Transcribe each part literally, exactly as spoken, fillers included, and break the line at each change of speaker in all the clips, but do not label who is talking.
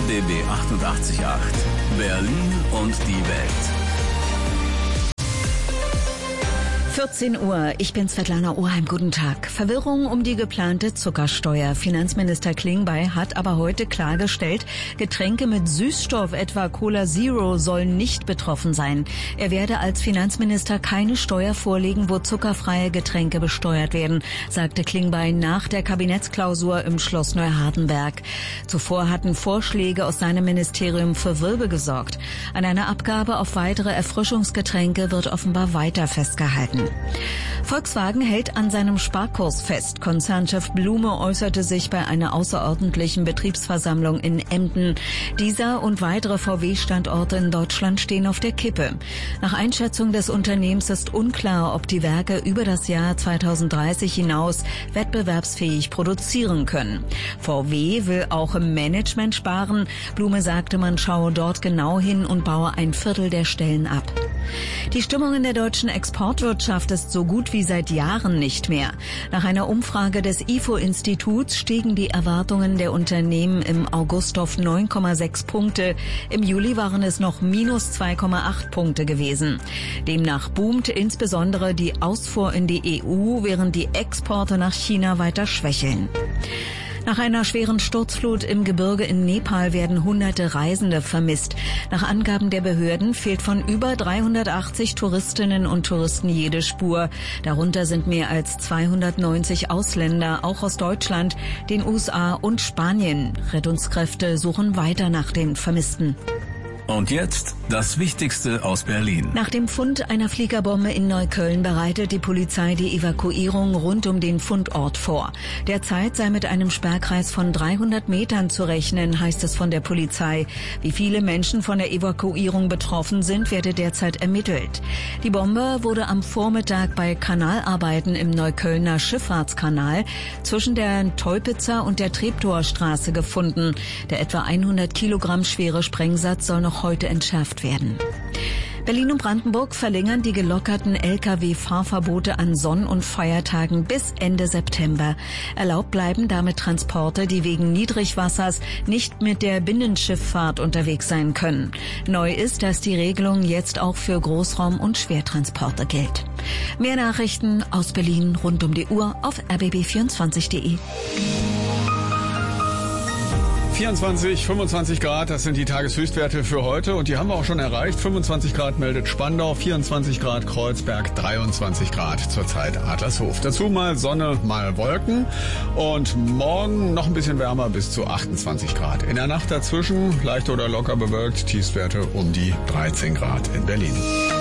B B achtundachtzig Komma acht. Berlin und die Welt.
vierzehn Uhr, ich bin Svetlana Oheim, guten Tag. Verwirrung um die geplante Zuckersteuer. Finanzminister Klingbeil hat aber heute klargestellt, Getränke mit Süßstoff, etwa Cola Zero, sollen nicht betroffen sein. Er werde als Finanzminister keine Steuer vorlegen, wo zuckerfreie Getränke besteuert werden, sagte Klingbeil nach der Kabinettsklausur im Schloss Neuhardenberg. Zuvor hatten Vorschläge aus seinem Ministerium für Wirbel gesorgt. An einer Abgabe auf weitere Erfrischungsgetränke wird offenbar weiter festgehalten. Volkswagen hält an seinem Sparkurs fest. Konzernchef Blume äußerte sich bei einer außerordentlichen Betriebsversammlung in Emden. Dieser und weitere V W-Standorte in Deutschland stehen auf der Kippe. Nach Einschätzung des Unternehmens ist unklar, ob die Werke über das Jahr zweitausenddreißig hinaus wettbewerbsfähig produzieren können. V W will auch im Management sparen. Blume sagte, man schaue dort genau hin und baue ein Viertel der Stellen ab. Die Stimmung in der deutschen Exportwirtschaft ist so gut wie seit Jahren nicht mehr. Nach einer Umfrage des I F O-Instituts stiegen die Erwartungen der Unternehmen im August auf neun Komma sechs Punkte. Im Juli waren es noch minus zwei Komma acht Punkte gewesen. Demnach boomt insbesondere die Ausfuhr in die E U, während die Exporte nach China weiter schwächeln. Nach einer schweren Sturzflut im Gebirge in Nepal werden hunderte Reisende vermisst. Nach Angaben der Behörden fehlt von über dreihundertachtzig Touristinnen und Touristen jede Spur. Darunter sind mehr als zweihundertneunzig Ausländer, auch aus Deutschland, den U S A und Spanien. Rettungskräfte suchen weiter nach den Vermissten.
Und jetzt das Wichtigste aus Berlin.
Nach dem Fund einer Fliegerbombe in Neukölln bereitet die Polizei die Evakuierung rund um den Fundort vor. Derzeit sei mit einem Sperrkreis von dreihundert Metern zu rechnen, heißt es von der Polizei. Wie viele Menschen von der Evakuierung betroffen sind, werde derzeit ermittelt. Die Bombe wurde am Vormittag bei Kanalarbeiten im Neuköllner Schifffahrtskanal zwischen der Teupitzer und der Treptower-Straße gefunden. Der etwa hundert Kilogramm schwere Sprengsatz soll noch heute entschärft werden. Berlin und Brandenburg verlängern die gelockerten L K W-Fahrverbote an Sonn- und Feiertagen bis Ende September. Erlaubt bleiben damit Transporte, die wegen Niedrigwassers nicht mit der Binnenschifffahrt unterwegs sein können. Neu ist, dass die Regelung jetzt auch für Großraum- und Schwertransporte gilt. Mehr Nachrichten aus Berlin rund um die Uhr auf r b b vierundzwanzig punkt de.
vierundzwanzig, fünfundzwanzig Grad, das sind die Tageshöchstwerte für heute und die haben wir auch schon erreicht. fünfundzwanzig Grad meldet Spandau, vierundzwanzig Grad Kreuzberg, dreiundzwanzig Grad zurzeit Adlershof. Dazu mal Sonne, mal Wolken und morgen noch ein bisschen wärmer bis zu achtundzwanzig Grad. In der Nacht dazwischen leicht oder locker bewölkt, Tiefstwerte um die dreizehn Grad in Berlin.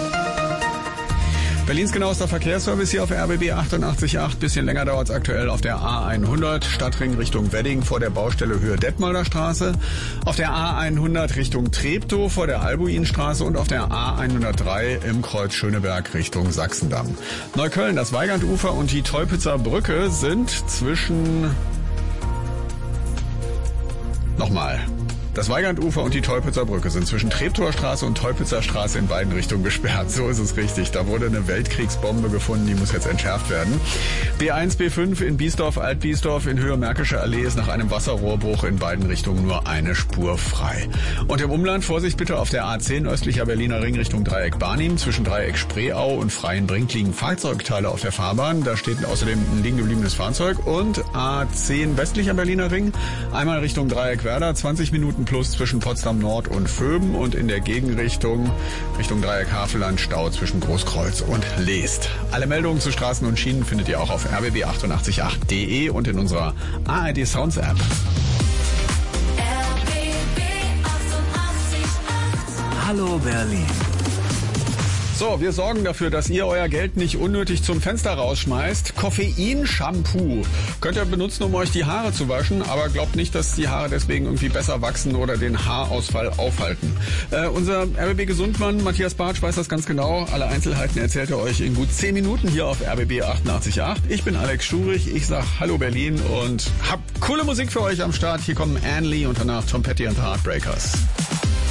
Berlins genauester Verkehrsservice hier auf R B B achtundachtzig Komma acht. Bisschen länger dauert es aktuell auf der A hundert, Stadtring Richtung Wedding vor der Baustelle Höhe Detmolder Straße. Auf der A hundert Richtung Treptow vor der Albuinstraße und auf der A hundertdrei im Kreuz Schöneberg Richtung Sachsendamm. Neukölln, das Weigandufer und die Teupitzer Brücke sind zwischen... Nochmal. Das Weigandufer und die Teupitzer Brücke sind zwischen Treptower Straße und Teupitzer Straße in beiden Richtungen gesperrt. So ist es richtig. Da wurde eine Weltkriegsbombe gefunden, die muss jetzt entschärft werden. B eins, B fünf in Biesdorf, Alt-Biesdorf in Höhe Märkische Allee ist nach einem Wasserrohrbruch in beiden Richtungen nur eine Spur frei. Und im Umland Vorsicht bitte auf der A zehn östlicher Berliner Ring Richtung Dreieck Barnim. Zwischen Dreieck Spreeau und Freienbrink liegen Fahrzeugteile auf der Fahrbahn. Da steht außerdem ein liegen gebliebenes Fahrzeug. Und A zehn westlicher Berliner Ring, einmal Richtung Dreieck Werder, zwanzig Minuten plus zwischen Potsdam Nord und Vöben und in der Gegenrichtung Richtung Dreieck Havelland Stau zwischen Großkreuz und Leest. Alle Meldungen zu Straßen und Schienen findet ihr auch auf r b b achtundachtzig Komma acht punkt de und in unserer A R D Sounds App.
Hallo Berlin.
So, wir sorgen dafür, dass ihr euer Geld nicht unnötig zum Fenster rausschmeißt. Koffein-Shampoo könnt ihr benutzen, um euch die Haare zu waschen, aber glaubt nicht, dass die Haare deswegen irgendwie besser wachsen oder den Haarausfall aufhalten. Äh, unser R B B Gesundmann Matthias Bartsch weiß das ganz genau. Alle Einzelheiten erzählt er euch in gut zehn Minuten hier auf R B B achtundachtzig Komma acht. Ich bin Alex Schurich, ich sag Hallo Berlin und hab coole Musik für euch am Start. Hier kommen Anne Lee und danach Tom Petty and the Heartbreakers.